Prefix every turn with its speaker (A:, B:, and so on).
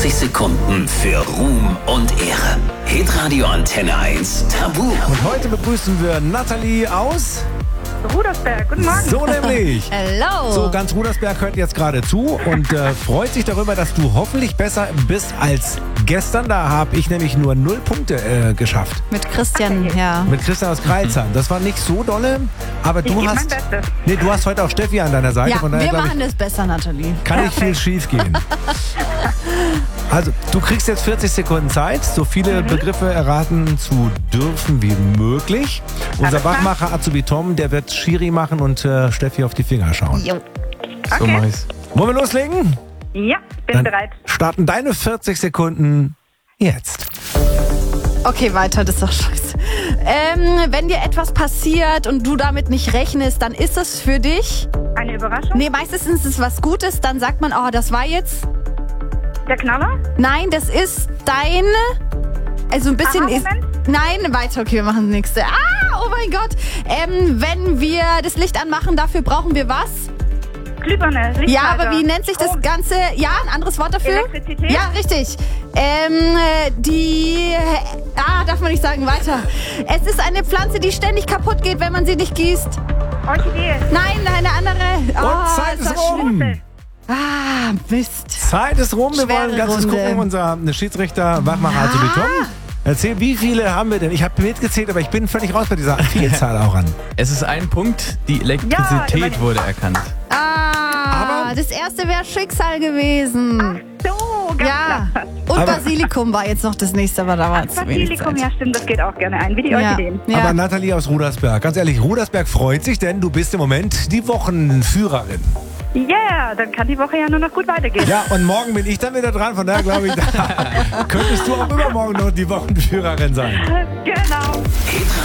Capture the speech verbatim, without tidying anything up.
A: vierzig Sekunden für Ruhm und Ehre. Hitradio Antenne eins Tabu.
B: Und heute begrüßen wir Nathalie aus
C: Rudersberg, guten Morgen.
B: So nämlich.
D: Hello.
B: So, ganz Rudersberg hört jetzt gerade zu und äh, freut sich darüber, dass du hoffentlich besser bist als gestern. Da habe ich nämlich nur null Punkte äh, geschafft.
D: Mit Christian,
C: Okay.
D: ja.
B: Mit Christian aus Kreilsheim. Das war nicht so dolle, aber
C: Ich
B: du
C: gebe
B: hast...
C: mein Bestes.
B: Nee, du hast heute auch Steffi an deiner Seite.
D: Ja,
B: von daher,
D: wir
B: glaub
D: machen das besser, Nathalie.
B: ich, kann nicht viel schief gehen. Also, du kriegst jetzt vierzig Sekunden Zeit, so viele
C: Mhm.
B: Begriffe erraten zu dürfen wie möglich. Unser
C: Alles klar.
B: Wachmacher Azubi Tom, der wird Schiri machen und äh, Steffi auf die Finger schauen.
D: Jo.
B: So mach ich's. Wollen wir loslegen?
C: Ja, bin
B: Dann
C: bereit.
B: starten deine vierzig Sekunden jetzt.
D: Okay, weiter, das ist doch scheiße. Ähm, wenn dir etwas passiert und du damit nicht rechnest, dann ist es für dich...
C: Eine Überraschung?
D: Nee, meistens ist es was Gutes, dann sagt man, oh, das war jetzt...
C: Der Knaller?
D: Nein, das ist dein... Also ein bisschen ist...
C: Aha-Moment?
D: Nein, weiter, okay, wir machen das nächste. Ah, oh mein Gott. Ähm, wenn wir das Licht anmachen, dafür brauchen wir was?
C: Glühbirne, Lichtschalter.
D: Ja, aber wie nennt sich das
C: Strom.
D: Ganze? Ja, ein anderes Wort dafür?
C: Elektrizität?
D: Ja, richtig. Ähm, die... Ah, darf man nicht sagen, weiter. Es ist eine Pflanze, die ständig kaputt geht, wenn man sie nicht gießt.
C: Orchidee.
D: Nein, eine andere.
B: Und
D: Oh,
B: Zeit
D: ist
B: ist
D: das
B: rum.
D: schlimm. Ah, Mist.
B: Zeit ist rum. Wir
D: Schwere
B: wollen ganz kurz
D: Runde.
B: gucken. Unser Schiedsrichter Wachmacher Azubi Tom. Erzähl, wie viele haben wir denn? Ich habe mitgezählt, aber ich bin völlig raus bei dieser Vielzahl auch an.
E: Es ist ein Punkt, die Elektrizität
C: immerhin.
E: wurde erkannt.
D: Ah,
B: Aber-
D: das erste wäre Schicksal gewesen.
C: So, ganz
D: Ja.
C: klar.
D: Und
B: Aber-
D: Basilikum war jetzt noch das nächste, aber da war zu wenig
C: Basilikum,
D: Zeit.
C: ja stimmt, das geht auch gerne ein, wie die
D: Ja.
C: Orchideen.
D: Ja.
B: Aber Nathalie aus Rudersberg, ganz ehrlich, Rudersberg freut sich, denn du bist im Moment die Wochenführerin.
C: Yeah, dann kann die Woche ja nur noch gut weitergehen.
B: Ja, und morgen bin ich dann wieder dran, von daher glaube ich, da könntest du auch übermorgen noch die Wochenführerin sein.
C: Genau.